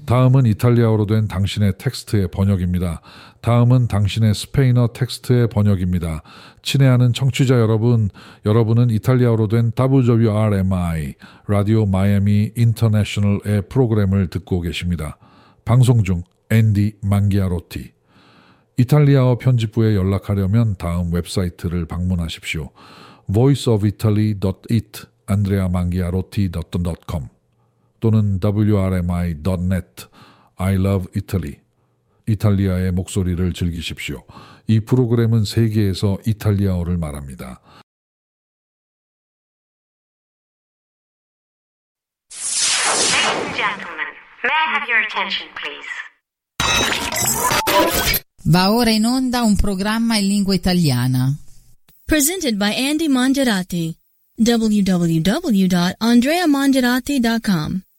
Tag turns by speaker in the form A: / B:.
A: 다음은 이탈리아어로 된 당신의 텍스트의 번역입니다. 다음은 당신의 스페인어 텍스트의 번역입니다. 친애하는 청취자 여러분, 여러분은 이탈리아어로 된 WRMI, 라디오 마이애미 인터내셔널의 프로그램을 듣고 계십니다. 방송 중 앤디 망기아로티. 이탈리아어 편집부에 연락하려면 다음 웹사이트를 방문하십시오. voiceofitaly.it, andreamangiarotti.com 또는 wrmi.net, I love Italy. 이탈리아의 목소리를 즐기십시오. 이 프로그램은 세계에서 이탈리아어를 말합니다.
B: Ladies and gentlemen, may I have your attention, please?
C: Va ora in onda un programma in lingua italiana.
D: Presented by Andy Mangiarati. www.andreamangiarati.com